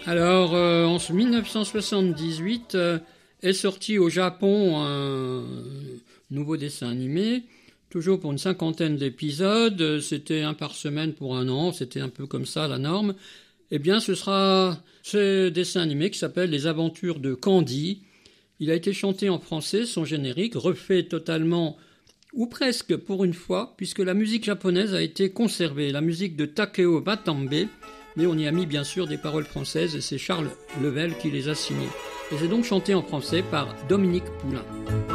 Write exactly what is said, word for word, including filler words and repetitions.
Alors, euh, en dix-neuf cent soixante-dix-huit euh, est sorti au Japon un nouveau dessin animé, toujours pour une cinquantaine d'épisodes. C'était un par semaine pour un an, c'était un peu comme ça la norme. Eh bien, ce sera ce dessin animé qui s'appelle Les Aventures de Candy. Il a été chanté en français, son générique, refait totalement, ou presque pour une fois, puisque la musique japonaise a été conservée, la musique de Takeo Watanabe, mais on y a mis bien sûr des paroles françaises et c'est Charles Level qui les a signées. Et c'est donc chanté en français par Dominique Poulain.